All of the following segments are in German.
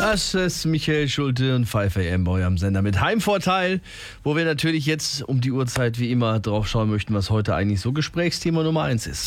Das ist Michael Schulte und 5am bei eurem Sender mit Heimvorteil, wo wir natürlich jetzt um die Uhrzeit wie immer drauf schauen möchten, was heute eigentlich so Gesprächsthema Nummer 1 ist.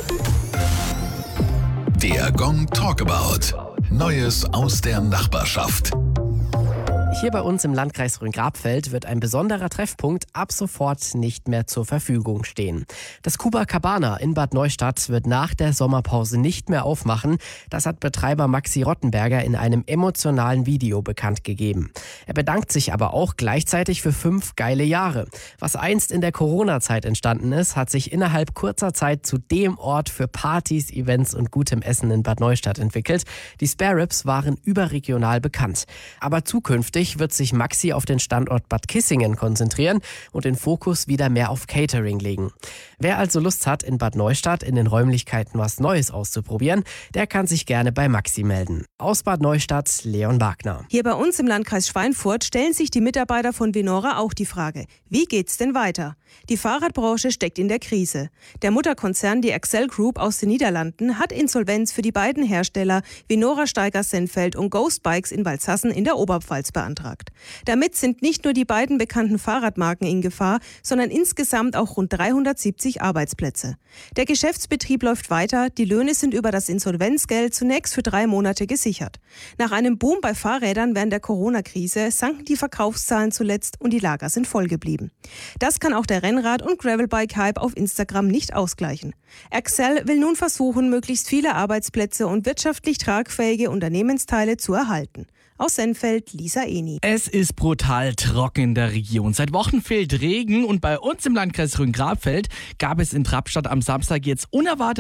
Der Gong Talkabout. Neues aus der Nachbarschaft. Hier bei uns im Landkreis Rhön-Grabfeld wird ein besonderer Treffpunkt ab sofort nicht mehr zur Verfügung stehen. Das Cuba Cabana in Bad Neustadt wird nach der Sommerpause nicht mehr aufmachen. Das hat Betreiber Maxi Rottenberger in einem emotionalen Video bekannt gegeben. Er bedankt sich aber auch gleichzeitig für 5 geile Jahre. Was einst in der Corona-Zeit entstanden ist, hat sich innerhalb kurzer Zeit zu dem Ort für Partys, Events und gutem Essen in Bad Neustadt entwickelt. Die Spare Ribs waren überregional bekannt. Aber zukünftig wird sich Maxi auf den Standort Bad Kissingen konzentrieren und den Fokus wieder mehr auf Catering legen. Wer also Lust hat, in Bad Neustadt in den Räumlichkeiten was Neues auszuprobieren, der kann sich gerne bei Maxi melden. Aus Bad Neustadt, Leon Wagner. Hier bei uns im Landkreis Schweinfurt stellen sich die Mitarbeiter von Venora auch die Frage, wie geht's denn weiter? Die Fahrradbranche steckt in der Krise. Der Mutterkonzern, die Accel Group aus den Niederlanden, hat Insolvenz für die beiden Hersteller Venora Steigers Sennfeld und Ghost Bikes in Walshassen in der Oberpfalz beantragt. Damit sind nicht nur die beiden bekannten Fahrradmarken in Gefahr, sondern insgesamt auch rund 370 Arbeitsplätze. Der Geschäftsbetrieb läuft weiter, die Löhne sind über das Insolvenzgeld zunächst für 3 Monate gesichert. Nach einem Boom bei Fahrrädern während der Corona-Krise sanken die Verkaufszahlen zuletzt und die Lager sind voll geblieben. Das kann auch der Rennrad- und Gravelbike-Hype auf Instagram nicht ausgleichen. Accel will nun versuchen, möglichst viele Arbeitsplätze und wirtschaftlich tragfähige Unternehmensteile zu erhalten. Aus Sennfeld, Lisa Eni. Es ist brutal trocken in der Region. Seit Wochen fehlt Regen und bei uns im Landkreis Rhön-Grabfeld gab es in Trappstadt am Samstag jetzt unerwartet